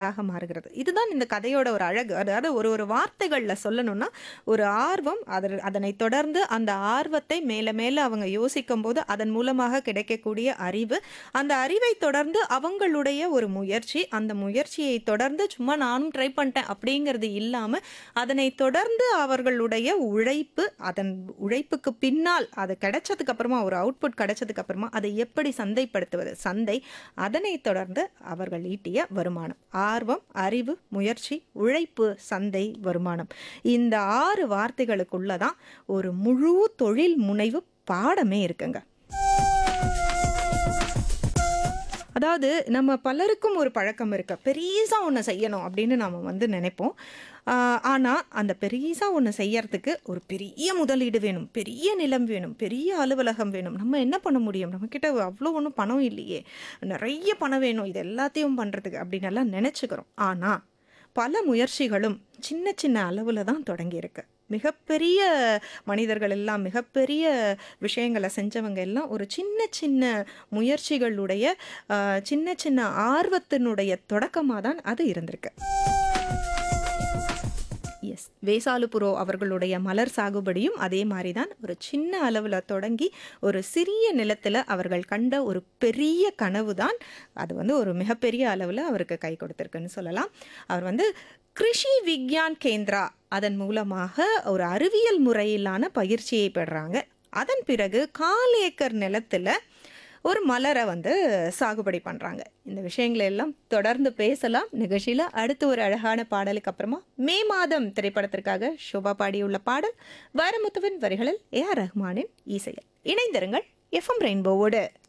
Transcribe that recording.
ஒன்றாக மாறுகிறது. இதுதான் இந்த கதையோட ஒரு அழகு. அதாவது ஒரு ஒரு வார்த்தைகள்ல சொல்லணும்னா, ஒரு ஆர்வம் அதனை தொடர்ந்து அந்த ஆர்வத்தை மேல மேல அவங்க யோசிக்கும்போது, அதன் மூலமாக கிடைக்கக்கூடிய அறிவு, அந்த அறிவை தொடர்ந்து அவங்களுடைய ஒரு முயற்சி, அந்த முயற்சியை தொடர்ந்து சும்மா நானும் ட்ரை பண்ணிட்டேன் அப்படிங்கிறது இல்லாம, அதனை தொடர்ந்து அவர்களுடைய உழைப்பு, அதன் உழைப்புக்கு பின்னால் அது கிடைச்சதுக்கு அப்புறமா ஒரு அவுட்புட் கிடைச்சதுக்கு அப்புறமா அதை எப்படி சந்தைப்படுத்துவது, சந்தை, அதனை தொடர்ந்து அவர்கள் ஈட்டிய வருமானம். ஆர்வம், அறிவு, முயற்சி, உழைப்பு, சந்தை, வருமானம். இந்த 6 வார்த்தைகளுக்குள்ள தான் ஒரு முழு தொழில் முனைவு பாடமே இருக்குங்க. அதாவது நம்ம பலருக்கும் ஒரு பழக்கம் இருக்கு. பெரிசா ஒண்ணு செய்யணும் அப்படின்னு நாம நினைப்போம். ஆனா அந்த பெரிசா ஒண்ணு செய்யறதுக்கு ஒரு பெரிய முதலீடு வேணும், பெரிய நிலம் வேணும், பெரிய அலுவலகம் வேணும். நம்ம என்ன பண்ண முடியும்? நம்மகிட்ட அவ்வளோ ஒன்றும் பணம் இல்லையே, நிறைய பணம் வேணும் இது எல்லாத்தையும் பண்றதுக்கு அப்படின்னு எல்லாம் நினைச்சுக்கிறோம். ஆனா பல முயற்சிகளும் சின்ன சின்ன அளவுல தான் தொடங்கி இருக்கு. மிகப்பெரிய மனிதர்கள் எல்லாம், மிகப்பெரிய விஷயங்களை செஞ்சவங்க எல்லாம் ஒரு சின்ன சின்ன முயற்சிகளுடைய சின்ன சின்ன ஆர்வத்தினுடைய தொடக்கமாக தான் அது இருந்திருக்கு. எஸ், வேசாலுபுரோ அவர்களுடைய மலர் சாகுபடியும் அதே மாதிரி தான். ஒரு சின்ன அளவில் தொடங்கி ஒரு சிறிய நிலத்தில் அவர்கள் கண்ட ஒரு பெரிய கனவு தான் அது ஒரு மிகப்பெரிய அளவில் அவருக்கு கை கொடுத்துருக்குன்னு சொல்லலாம். அவர் கிருஷி விக்யான் கேந்திரா அதன் மூலமாக ஒரு அறிவியல் முறையிலான பயிற்சியை பெறுறாங்க. அதன் பிறகு 1/4 ஏக்கர் நிலத்தில் ஒரு மலரை சாகுபடி பண்ணுறாங்க. இந்த விஷயங்களை எல்லாம் தொடர்ந்து பேசலாம் நிகழ்ச்சியில். அடுத்து ஒரு அழகான பாடலுக்கு அப்புறமா மே மாதம் திரைப்படத்திற்காக ஷோபா பாடியுள்ள பாடல் வைரமுத்துவின் வரிகளில் AR ரஹ்மானின் இசையில். இணைந்திருங்கள் FM ரெயின்போவோடு.